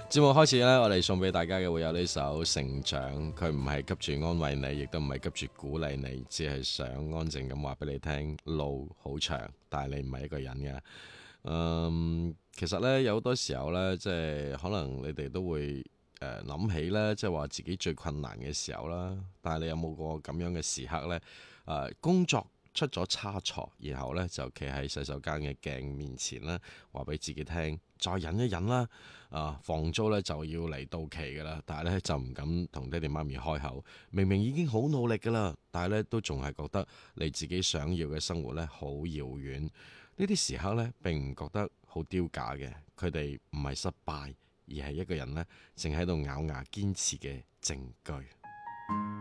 節目開始呢，我哋送俾大家嘅會有呢首《成長》，佢唔係急住安慰你，亦都唔係急住鼓勵你，只係想安靜咁話俾你聽，路好長，但係你唔係一個人嘅。其實呢，有好多時候呢，即係可能你哋都會諗起呢，即係話自己最困難嘅時候啦。但係你有冇過咁樣嘅時刻呢？工作出咗差錯，然後呢就企喺洗手間嘅鏡面前啦，話俾自己聽，再忍一忍啦。房租呢就要嚟到期㗎啦，但係呢就唔敢同爹哋媽咪開口。明明已經好努力㗎啦，但係呢都仲係覺得你自己想要嘅生活呢好遙遠。呢啲時刻呢並唔覺得好丟架嘅，佢哋唔係失敗，而係一個人呢正喺度咬牙堅持嘅證據。